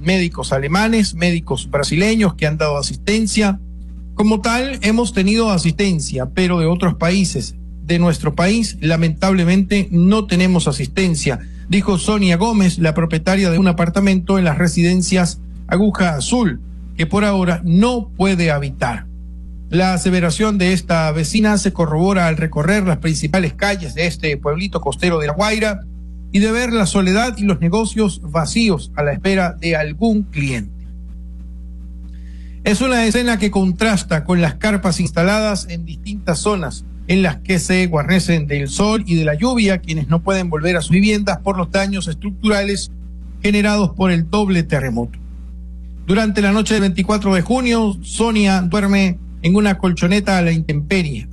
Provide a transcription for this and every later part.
médicos alemanes, médicos brasileños que han dado asistencia. Como tal, hemos tenido asistencia, pero de otros países. De nuestro país, lamentablemente, no tenemos asistencia, dijo Sonia Gómez, la propietaria de un apartamento en las residencias Aguja Azul, que por ahora no puede habitar. La aseveración de esta vecina se corrobora al recorrer las principales calles de este pueblito costero de La Guaira y de ver la soledad y los negocios vacíos a la espera de algún cliente. Es una escena que contrasta con las carpas instaladas en distintas zonas en las que se guarnecen del sol y de la lluvia quienes no pueden volver a sus viviendas por los daños estructurales generados por el doble terremoto. Durante la noche del 24 de junio, Sonia duerme en una colchoneta a la intemperie,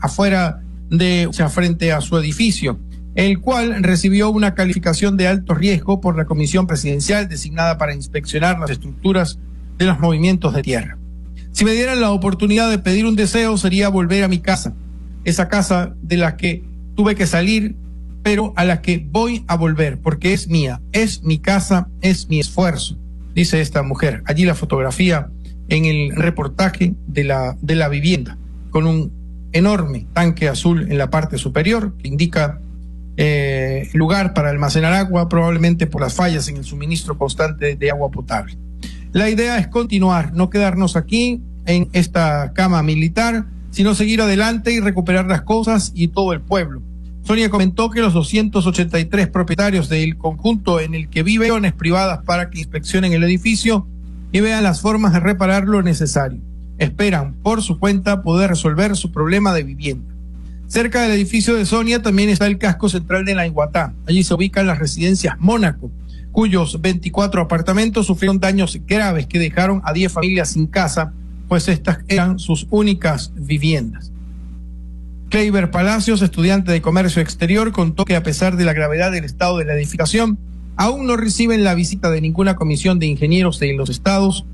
frente a su edificio, el cual recibió una calificación de alto riesgo por la comisión presidencial designada para inspeccionar las estructuras de los movimientos de tierra. Si me dieran la oportunidad de pedir un deseo, sería volver a mi casa, esa casa de la que tuve que salir, pero a la que voy a volver, porque es mía, es mi casa, es mi esfuerzo, dice esta mujer. Allí la fotografía en el reportaje de la vivienda, con un enorme tanque azul en la parte superior, que indica lugar para almacenar agua, probablemente por las fallas en el suministro constante de agua potable. La idea es continuar, no quedarnos aquí en esta cama militar, sino seguir adelante y recuperar las cosas y todo el pueblo. Sonia comentó que los 283 propietarios del conjunto en el que vive acciones privadas para que inspeccionen el edificio y vean las formas de reparar lo necesario. Esperan, por su cuenta, poder resolver su problema de vivienda. Cerca del edificio de Sonia también está el casco central de Naiguatá. Allí se ubican las residencias Mónaco, cuyos 24 apartamentos sufrieron daños graves que dejaron a 10 familias sin casa, pues estas eran sus únicas viviendas. Kleiber Palacios, estudiante de comercio exterior, contó que a pesar de la gravedad del estado de la edificación, aún no reciben la visita de ninguna comisión de ingenieros de los estados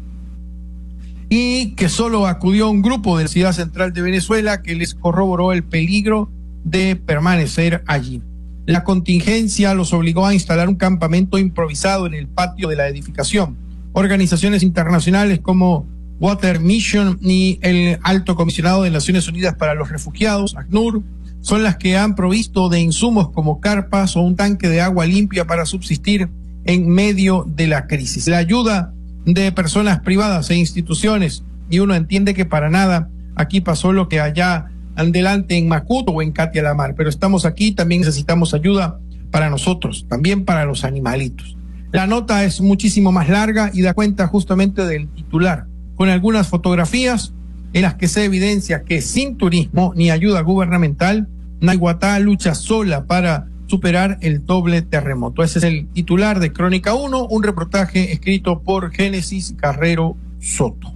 y que solo acudió un grupo de la Ciudad Central de Venezuela que les corroboró el peligro de permanecer allí. La contingencia los obligó a instalar un campamento improvisado en el patio de la edificación. Organizaciones internacionales como Water Mission y el Alto Comisionado de Naciones Unidas para los Refugiados, ACNUR, son las que han provisto de insumos como carpas o un tanque de agua limpia para subsistir en medio de la crisis. La ayuda de personas privadas e instituciones, y uno entiende que para nada aquí pasó lo que allá adelante en Macuto o en Catia la Mar, pero estamos aquí, también necesitamos ayuda para nosotros, también para los animalitos. La nota es muchísimo más larga y da cuenta justamente del titular, con algunas fotografías en las que se evidencia que sin turismo ni ayuda gubernamental, Naiguatá lucha sola para superar el doble terremoto. Ese es el titular de Crónica 1, un reportaje escrito por Génesis Carrero Soto.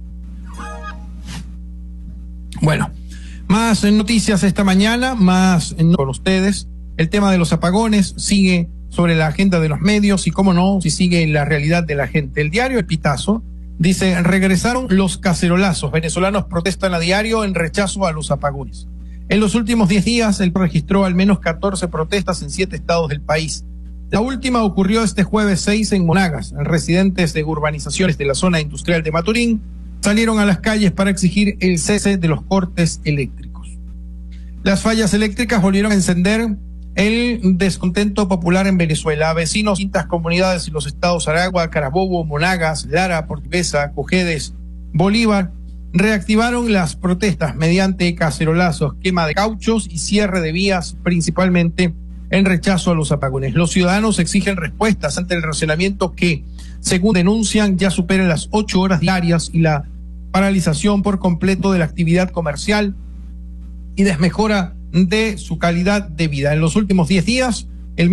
Bueno, más noticias esta mañana, más con ustedes. El tema de los apagones sigue sobre la agenda de los medios y, cómo no, si sigue la realidad de la gente. El diario El Pitazo dice: regresaron los cacerolazos. Venezolanos protestan a diario en rechazo a los apagones. En los últimos 10 días, el registró al menos 14 protestas en 7 estados del país. La última ocurrió este jueves 6 en Monagas. Residentes de urbanizaciones de la zona industrial de Maturín salieron a las calles para exigir el cese de los cortes eléctricos. Las fallas eléctricas volvieron a encender el descontento popular en Venezuela. Vecinos de distintas comunidades en los estados Aragua, Carabobo, Monagas, Lara, Portuguesa, Cojedes, Bolívar reactivaron las protestas mediante cacerolazos, quema de cauchos y cierre de vías, principalmente en rechazo a los apagones. Los ciudadanos exigen respuestas ante el racionamiento que, según denuncian, ya supera las 8 horas diarias y la paralización por completo de la actividad comercial y desmejora de su calidad de vida. En los últimos 10 días, el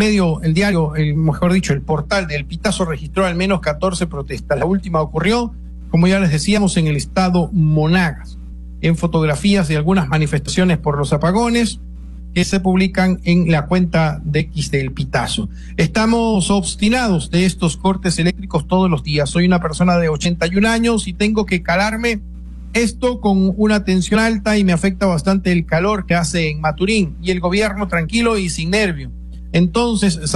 portal del Pitazo registró al menos 14 protestas. La última ocurrió, como ya les decíamos, en el estado Monagas, en fotografías de algunas manifestaciones por los apagones que se publican en la cuenta de X del Pitazo. Estamos obstinados de estos cortes eléctricos todos los días. Soy una persona de 81 años y tengo que calarme esto con una tensión alta y me afecta bastante el calor que hace en Maturín y el gobierno tranquilo y sin nervio. Entonces,